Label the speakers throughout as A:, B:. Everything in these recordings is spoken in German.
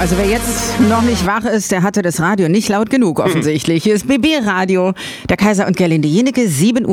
A: Also wer jetzt noch nicht wach ist, der hatte das Radio nicht laut genug offensichtlich. Hier ist BB Radio, der Kaiser und Gerlinde Jenecke,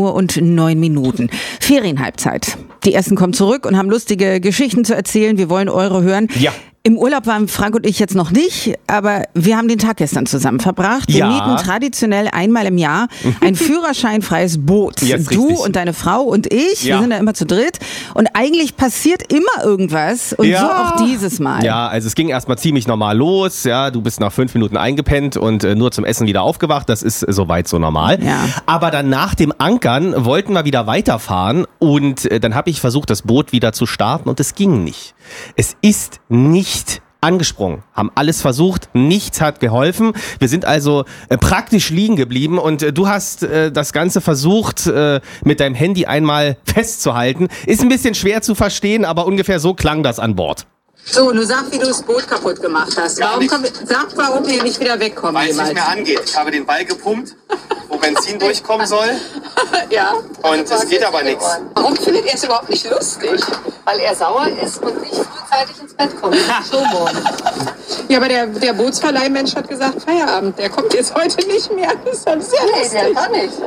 A: 7:09. Ferienhalbzeit. Die Ersten kommen zurück und haben lustige Geschichten zu erzählen. Wir wollen eure hören.
B: Ja.
A: Im Urlaub waren Frank und ich jetzt noch nicht, aber wir haben den Tag gestern zusammen verbracht. Wir mieten traditionell einmal im Jahr ein führerscheinfreies Boot.
B: Ja,
A: du
B: richtig.
A: und deine Frau und ich, wir sind da immer zu dritt. Und eigentlich passiert immer irgendwas und so auch dieses Mal.
B: Ja, also es ging erstmal ziemlich normal los. Ja, du bist nach 5 Minuten eingepennt und nur zum Essen wieder aufgewacht. Das ist soweit so normal.
A: Ja.
B: Aber dann nach dem Ankern wollten wir wieder weiterfahren und dann habe ich versucht, das Boot wieder zu starten und es ging nicht. Es ist nicht angesprungen, haben alles versucht, nichts hat geholfen. Wir sind also praktisch liegen geblieben und du hast das Ganze versucht, mit deinem Handy einmal festzuhalten. Ist ein bisschen schwer zu verstehen, aber ungefähr so klang das an Bord.
C: So, du sag, wie du das Boot kaputt gemacht hast. Sag, warum wir nicht wieder wegkommen.
D: Weil es nicht mehr angeht. Ich habe den Ball gepumpt, wo Benzin durchkommen soll.
C: Ja.
D: Und es geht aber nichts.
C: Warum findet er es überhaupt nicht lustig? Weil er sauer ist und nicht frühzeitig ins Bett kommt. So morgen. Ja, aber der Bootsverleihmensch hat gesagt, Feierabend. Der kommt jetzt heute nicht mehr. Das ist halt sehr lustig. Der kann nicht.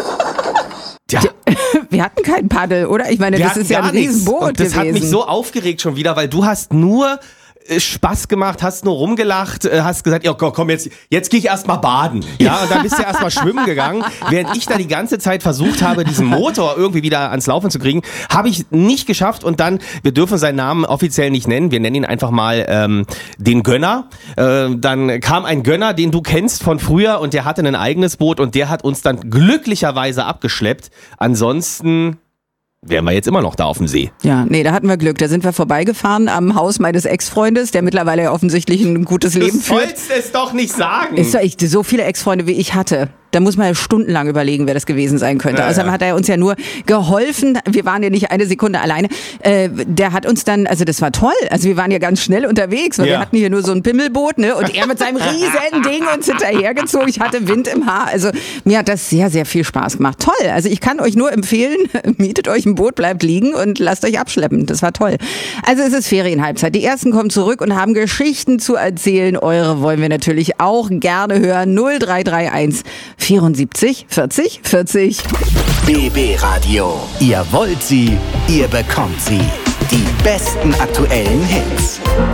B: Ja.
A: Wir hatten kein Paddel, oder? Ich meine, das ist ja ein Riesenboot
B: und das
A: gewesen.
B: hat mich so aufgeregt schon wieder, weil du hast nur Spaß gemacht, hast nur rumgelacht, hast gesagt, ja komm, jetzt gehe ich erstmal baden. Ja, und dann bist du erstmal schwimmen gegangen. Während ich da die ganze Zeit versucht habe, diesen Motor irgendwie wieder ans Laufen zu kriegen, habe ich nicht geschafft. Und dann, wir dürfen seinen Namen offiziell nicht nennen, wir nennen ihn einfach mal den Gönner. Dann kam ein Gönner, den du kennst von früher und der hatte ein eigenes Boot und der hat uns dann glücklicherweise abgeschleppt. Ansonsten wären wir jetzt immer noch da auf dem See.
A: Ja, nee, da hatten wir Glück. Da sind wir vorbeigefahren am Haus meines Ex-Freundes, der mittlerweile ja offensichtlich ein gutes Leben führt.
B: Du sollst es doch nicht sagen.
A: Ist doch echt so viele Ex-Freunde, wie ich hatte. Da muss man ja stundenlang überlegen, wer das gewesen sein könnte.
B: Ja,
A: Außerdem hat er uns ja nur geholfen. Wir waren ja nicht eine Sekunde alleine. Der hat uns dann, also das war toll. Also wir waren ja ganz schnell unterwegs, weil wir hatten hier nur so ein Pimmelboot, ne? Und er mit seinem riesen Ding uns hinterhergezogen. Ich hatte Wind im Haar. Also mir hat das sehr, sehr viel Spaß gemacht. Toll. Also ich kann euch nur empfehlen, mietet euch ein Boot, bleibt liegen und lasst euch abschleppen. Das war toll. Also es ist Ferienhalbzeit. Die Ersten kommen zurück und haben Geschichten zu erzählen. Eure wollen wir natürlich auch gerne hören. 0331 74 40 40.
E: BB Radio. Ihr wollt sie, ihr bekommt sie. Die besten aktuellen Hits.